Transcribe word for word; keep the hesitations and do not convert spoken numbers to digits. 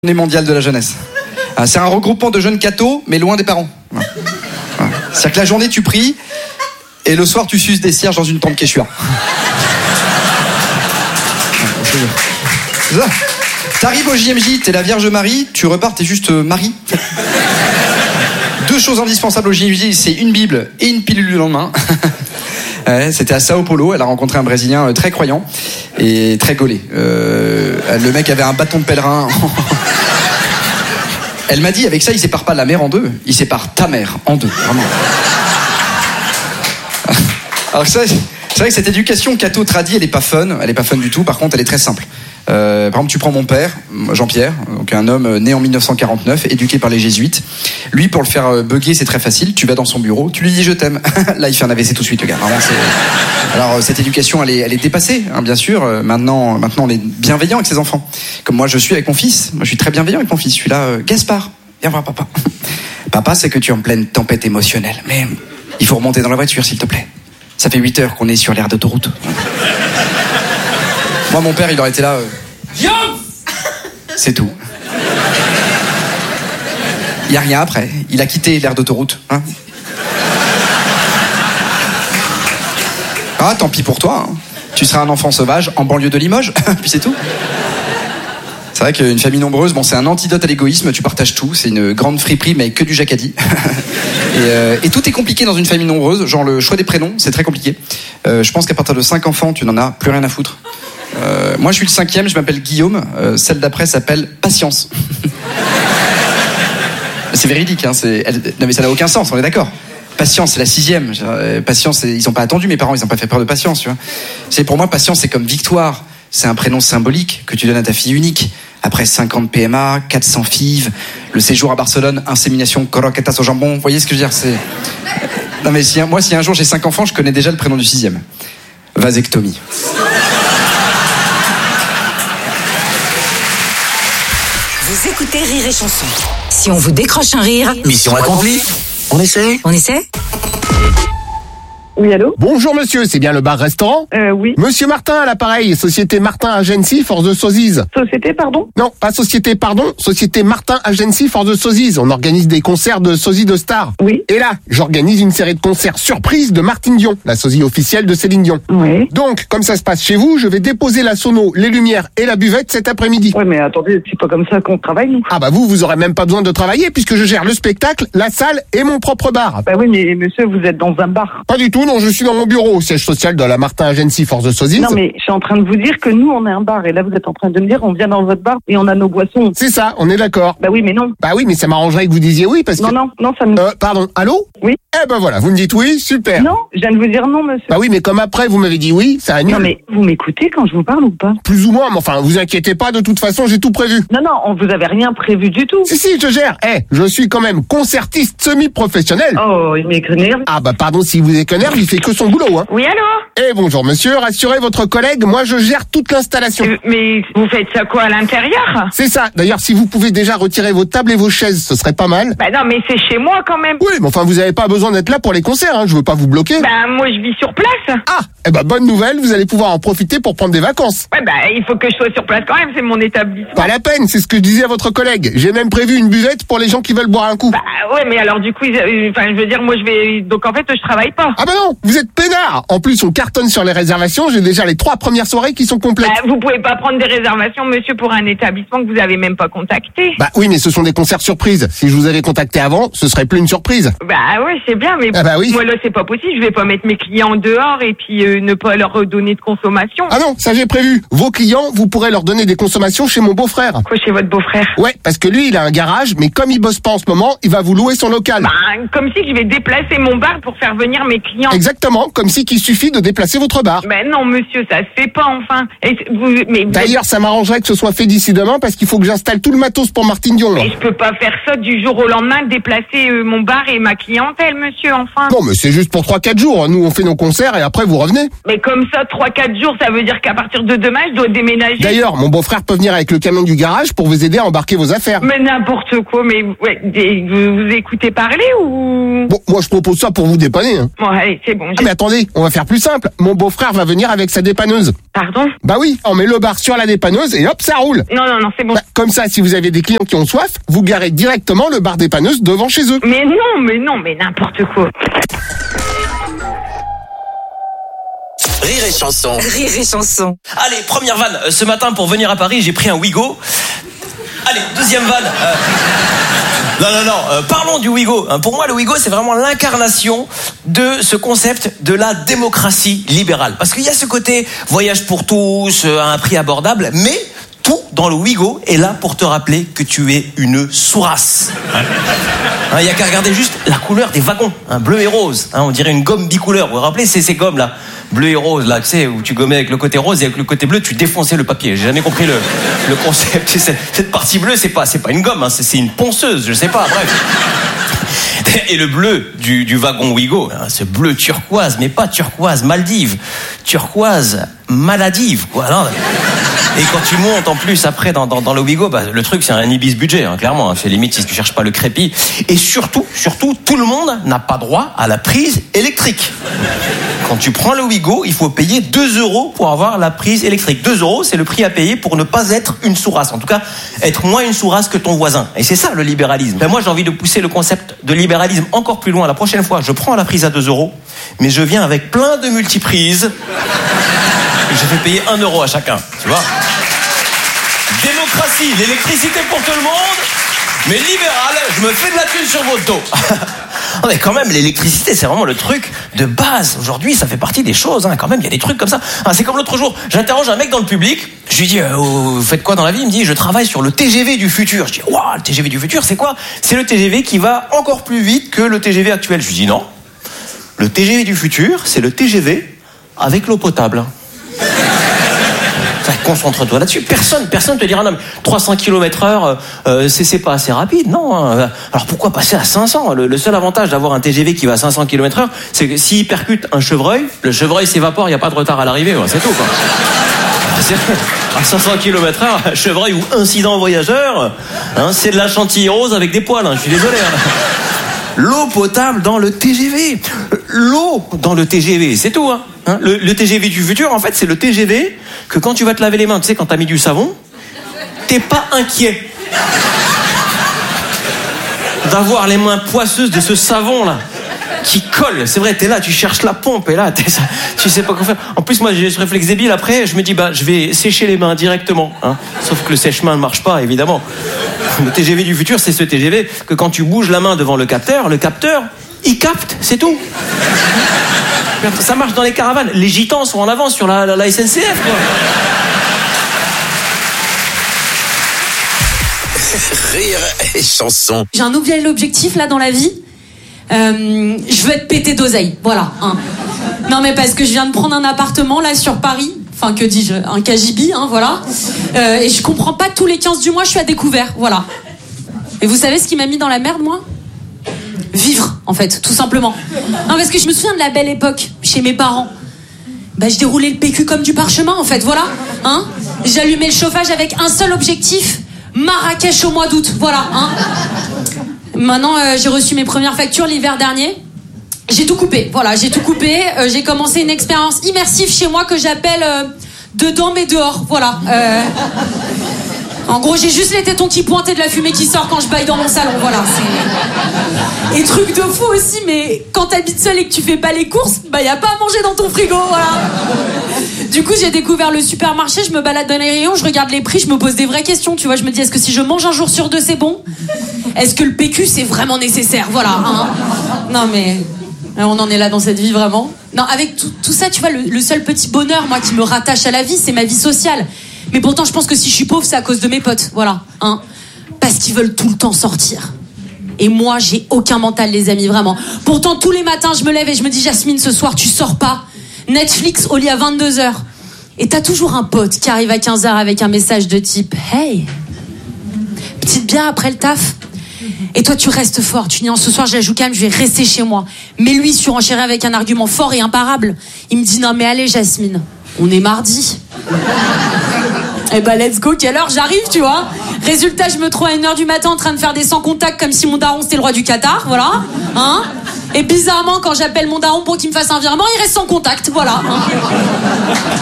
Journée mondiale de la jeunesse. Ah, c'est un regroupement de jeunes cathos, mais loin des parents. Voilà. Voilà. C'est-à-dire que la journée, tu pries, et le soir, tu suces des cierges dans une tente quechua. C'est ça. T'arrives au J M J, t'es la Vierge Marie, tu repars, t'es juste euh, Marie. Deux choses indispensables au J M J, c'est une Bible et une pilule le lendemain. Ouais, c'était à Sao Paulo, elle a rencontré un Brésilien euh, très croyant et très gaulé. Euh, le mec avait un bâton de pèlerin. Elle m'a dit, avec ça, il sépare pas la mère en deux, il sépare ta mère en deux, vraiment. Alors ça, c'est vrai que cette éducation catho tradie, elle est pas fun, elle est pas fun du tout, par contre, elle est très simple. Euh, par exemple, tu prends mon père, Jean-Pierre, donc un homme né en mille neuf cent quarante-neuf, éduqué par les jésuites. Lui, pour le faire bugger, c'est très facile. Tu vas dans son bureau, tu lui dis je t'aime. Là, il fait un A V C tout de suite, le gars. Vraiment, c'est... Alors, cette éducation, elle est, elle est dépassée, hein, bien sûr. Maintenant, maintenant, on est bienveillant avec ses enfants. Comme moi, je suis avec mon fils. Moi, je suis très bienveillant avec mon fils. Je suis là, euh, Gaspard, viens voir papa. Papa, c'est que tu es en pleine tempête émotionnelle, mais il faut remonter dans la voiture, s'il te plaît. Ça fait huit heures qu'on est sur l'aire d'autoroute. Moi, mon père, il aurait été là. Euh... Viens ! C'est tout. Il n'y a rien après. Il a quitté l'aire d'autoroute. Hein, ah, tant pis pour toi. Hein. Tu seras un enfant sauvage en banlieue de Limoges. Puis c'est tout. C'est vrai qu'une famille nombreuse, bon, c'est un antidote à l'égoïsme. Tu partages tout. C'est une grande friperie, mais avec que du jacadi. et, euh, et tout est compliqué dans une famille nombreuse. Genre le choix des prénoms, c'est très compliqué. Euh, je pense qu'à partir de cinq enfants, tu n'en as plus rien à foutre. Euh, moi, je suis le cinquième, je m'appelle Guillaume. Euh, celle d'après s'appelle Patience. C'est véridique, hein. C'est... Elle... Non, mais ça n'a aucun sens, on est d'accord. Patience, c'est la sixième. Euh, patience, c'est... ils n'ont pas attendu, mes parents, ils n'ont pas fait peur de Patience, tu vois. C'est, pour moi, Patience, c'est comme Victoire. C'est un prénom symbolique que tu donnes à ta fille unique. Après cinquante P M A, quatre cents F I V, le séjour à Barcelone, insémination croquetas au jambon. Vous voyez ce que je veux dire, c'est... Non, mais si, moi, si un jour j'ai cinq enfants, je connais déjà le prénom du sixième. Vasectomie. Vous écoutez Rire et Chanson. Si on vous décroche un rire, mission accomplie. On essaie On essaie ? Oui, allô ? Bonjour monsieur, c'est bien le bar-restaurant ? Euh, oui. Monsieur Martin à l'appareil, Société Martin Agency, Force de Sozies. Société, pardon ? Non, pas Société, pardon, Société Martin Agency, Force de Sozies. On organise des concerts de sosie de stars. Oui. Et là, j'organise une série de concerts surprises de Martine Dion, la sosie officielle de Céline Dion. Oui. Donc, comme ça se passe chez vous, je vais déposer la sono, les lumières et la buvette cet après-midi. Ouais, mais attendez, c'est pas comme ça qu'on travaille, nous. Ah bah vous, vous aurez même pas besoin de travailler puisque je gère le spectacle, la salle et mon propre bar. Bah oui, mais monsieur, vous êtes dans un bar. Pas du tout, non, je suis dans mon bureau. Au siège social de la Martin Agency Force de Sozies. Non, mais je suis en train de vous dire que nous, on est un bar. Et là, vous êtes en train de me dire, on vient dans votre bar et on a nos boissons. C'est ça, on est d'accord. Bah oui, mais non. Bah oui, mais ça m'arrangerait que vous disiez oui parce que... Non, non, non, ça me... Euh, pardon, allô ? Oui. Eh ben voilà, vous me dites oui, super. Non, je viens de vous dire non, monsieur. Bah oui, mais comme après vous m'avez dit oui, ça annule. Non, mais vous m'écoutez quand je vous parle ou pas ? Plus ou moins, mais enfin, vous inquiétez pas, de toute façon, j'ai tout prévu. Non, non, on vous avait rien prévu du tout. Si, si, je gère. Eh, je suis quand même concertiste semi-professionnel. Oh, il m'énerve. Ah bah pardon, si vous énerve, il fait que son boulot, hein. Oui, allô ? Eh bonjour monsieur, rassurez votre collègue, moi je gère toute l'installation. Euh, mais vous faites ça quoi, à l'intérieur ? C'est ça, d'ailleurs si vous pouvez déjà retirer vos tables et vos chaises, ce serait pas mal. Bah non, mais c'est chez moi quand même. Oui, mais enfin vous avez pas besoin d'être là pour les concerts, hein, je veux pas vous bloquer. Bah moi je vis sur place. Ah, eh ben bonne nouvelle, vous allez pouvoir en profiter pour prendre des vacances. Ouais, bah il faut que je sois sur place quand même, c'est mon établissement. Pas la peine, c'est ce que je disais à votre collègue. J'ai même prévu une buvette pour les gens qui veulent boire un coup. Bah ouais, mais alors du coup, ils- enfin je veux dire, moi je vais, donc en fait je travaille pas. Ah bah non, vous êtes peinard. En plus, on cartonne sur les réservations, j'ai déjà les trois premières soirées qui sont complètes. Bah, vous pouvez pas prendre des réservations, monsieur, pour un établissement que vous avez même pas contacté. Bah oui, mais ce sont des concerts surprises. Si je vous avais contacté avant, ce serait plus une surprise. Bah ouais, c'est bien, mais Ah bah oui. moi là c'est pas possible, je vais pas mettre mes clients dehors et puis euh, ne pas leur donner de consommation. Ah non, ça j'ai prévu. Vos clients, vous pourrez leur donner des consommations chez mon beau-frère. Quoi, chez votre beau-frère? Ouais, parce que lui, il a un garage, mais comme il bosse pas en ce moment, il va vous louer son local. Bah, comme si je vais déplacer mon bar pour faire venir mes clients. Exactement, comme si qu'il suffit de déplacer votre bar. Ben non, monsieur, ça se fait pas, enfin. Et c'est- vous, mais vous D'ailleurs, ça m'arrangerait que ce soit fait d'ici demain parce qu'il faut que j'installe tout le matos pour Martine Dion. moi. êtes- et je peux pas faire ça du jour au lendemain, déplacer euh, mon bar et ma clientèle, monsieur, enfin. Non, mais c'est juste pour trois quatre jours. Nous, on fait nos concerts et après, vous revenez. Mais comme ça, trois quatre jours, ça veut dire qu'à partir de demain, je dois déménager. D'ailleurs, mon beau-frère peut venir avec le camion du garage pour vous aider à embarquer vos affaires. Mais n'importe quoi, mais ouais, des- vous, vous écoutez parler ou... Bon, moi, je propose ça pour vous dépanner. Hein. Bon, allez, c'est bon. Ah mais attendez, on va faire plus simple. Mon beau-frère va venir avec sa dépanneuse. Pardon? Bah oui, on met le bar sur la dépanneuse et hop, ça roule. Non, non, non, c'est bon. Bah, comme ça, si vous avez des clients qui ont soif, vous garez directement le bar dépanneuse devant chez eux. Mais non, mais non, mais n'importe quoi. Rire et chanson. Rire et chanson. Allez, première vanne. Euh, Ce matin, pour venir à Paris, j'ai pris un Ouigo. Allez, deuxième vanne. Euh... Non, non, non. Euh, parlons du Ouigo. Hein, pour moi, le Ouigo, c'est vraiment l'incarnation de ce concept de la démocratie libérale. Parce qu'il y a ce côté voyage pour tous, euh, à un prix abordable, mais tout dans le Ouigo est là pour te rappeler que tu es une sourasse. Il hein, n'y a qu'à regarder juste la couleur des wagons, hein, bleu et rose. Hein, on dirait une gomme bicouleur. Vous vous rappelez, c'est ces gommes là, bleu et rose, là, tu sais, où tu gommais avec le côté rose et avec le côté bleu, tu défonçais le papier. J'ai jamais compris le, le concept. Cette, cette partie bleue, c'est pas, c'est pas une gomme, hein, c'est, c'est une ponceuse, je sais pas. Bref. Et le bleu du, du wagon Ouigo, hein, ce bleu turquoise, mais pas turquoise Maldives, turquoise maladive, quoi. Non, et quand tu montes en plus après dans, dans, dans le Ouigo, bah, le truc c'est un ibis budget, hein, clairement. Hein, c'est limite si tu cherches pas le crépi. Et surtout, surtout, tout le monde n'a pas droit à la prise électrique. Quand tu prends le Ouigo, il faut payer deux euros pour avoir la prise électrique. deux euros, c'est le prix à payer pour ne pas être une sourasse. En tout cas, être moins une sourasse que ton voisin. Et c'est ça le libéralisme. Ben, moi, j'ai envie de pousser le concept de libéralisme encore plus loin. La prochaine fois, je prends la prise à deux euros, mais je viens avec plein de multiprises. Et je fais payer un euro à chacun, tu vois. Démocratie, l'électricité pour tout le monde, mais libéral, je me fais de la thune sur votre dos. Mais quand même, l'électricité, c'est vraiment le truc de base. Aujourd'hui, ça fait partie des choses, hein. Quand même, il y a des trucs comme ça. Ah, c'est comme l'autre jour, j'interroge un mec dans le public, je lui dis, euh, vous faites quoi dans la vie? Il me dit, je travaille sur le T G V du futur. Je dis, waouh, le T G V du futur, c'est quoi? C'est le T G V qui va encore plus vite que le T G V actuel. Je lui dis, non. Le T G V du futur, c'est le T G V avec l'eau potable. Enfin, concentre-toi là-dessus. Personne, personne te dira non, mais trois cents kilomètres heure, euh, c'est, c'est pas assez rapide, non. Hein. Alors pourquoi passer à cinq cents? le, le seul avantage d'avoir un T G V qui va à cinq cents kilomètres heure, c'est que s'il percute un chevreuil, le chevreuil s'évapore, il n'y a pas de retard à l'arrivée, ouais, c'est tout, quoi. C'est, à cinq cents kilomètres heure, un chevreuil ou incident voyageur, hein, c'est de la chantilly rose avec des poils, hein, je suis désolé. Hein. L'eau potable dans le T G V. L'eau dans le T G V, c'est tout. Hein. Hein, le, le T G V du futur, en fait, c'est le T G V que quand tu vas te laver les mains, tu sais, quand t'as mis du savon, t'es pas inquiet d'avoir les mains poisseuses de ce savon-là qui colle. C'est vrai, t'es là, tu cherches la pompe et là, t'es, tu sais pas quoi faire. En plus, moi, j'ai ce réflexe débile. Après, je me dis, bah, je vais sécher les mains directement. Hein. Sauf que le sèche-main ne marche pas, évidemment. Le T G V du futur, c'est ce T G V que quand tu bouges la main devant le capteur, le capteur, il capte, c'est tout. Ça marche dans les caravanes. Les gitans sont en avance sur la, la, la S N C F, quoi. Rire et chanson. J'ai un nouvel objectif là dans la vie. Euh, je veux être pété d'oseille, voilà. Hein. Non mais parce que je viens de prendre un appartement là sur Paris. Enfin, que dis-je, un K J B, hein, voilà. Euh, et je comprends pas, tous les quinze du mois, je suis à découvert, voilà. Et vous savez ce qui m'a mis dans la merde, moi ? Vivre, en fait, tout simplement. Non, parce que je me souviens de la belle époque, chez mes parents. Bah, je déroulais le P Q comme du parchemin, en fait, voilà. Hein ? J'allumais le chauffage avec un seul objectif, Marrakech au mois d'août, voilà. Hein ? Maintenant, euh, j'ai reçu mes premières factures l'hiver dernier. J'ai tout coupé, voilà, j'ai tout coupé. Euh, j'ai commencé une expérience immersive chez moi que j'appelle euh, dedans mais dehors, voilà. Euh... En gros, j'ai juste les tétons qui pointent et de la fumée qui sort quand je baille dans mon salon, voilà. C'est... Et truc de fou aussi, mais quand t'habites seul et que tu fais pas les courses, bah y a pas à manger dans ton frigo, voilà. Du coup, j'ai découvert le supermarché, je me balade dans les rayons, je regarde les prix, je me pose des vraies questions, tu vois. Je me dis, est-ce que si je mange un jour sur deux, c'est bon ? Est-ce que le P Q, c'est vraiment nécessaire ? Voilà, hein. Non mais... on en est là dans cette vie, vraiment. Non, avec tout, tout ça, tu vois, le, le seul petit bonheur, moi, qui me rattache à la vie, c'est ma vie sociale. Mais pourtant, je pense que si je suis pauvre, c'est à cause de mes potes, voilà, hein. Parce qu'ils veulent tout le temps sortir. Et moi, j'ai aucun mental, les amis, vraiment. Pourtant, tous les matins, je me lève et je me dis, Jasmine, ce soir, tu sors pas. Netflix au lit à vingt-deux heures. Et t'as toujours un pote qui arrive à quinze heures avec un message de type, hey, petite bière après le taf. Et toi, tu restes fort. Tu dis, non, ce soir, je la joue calme, je vais rester chez moi. Mais lui, surenchérit avec un argument fort et imparable. Il me dit, non, mais allez, Jasmine, on est mardi. Eh ben, let's go, quelle heure j'arrive, tu vois. Résultat, je me trouve à une heure du matin en train de faire des sans contacts comme si mon daron c'était le roi du Qatar, voilà. Hein ? Et bizarrement, quand j'appelle mon daron pour qu'il me fasse un virement, il reste sans contact. Voilà. Hein.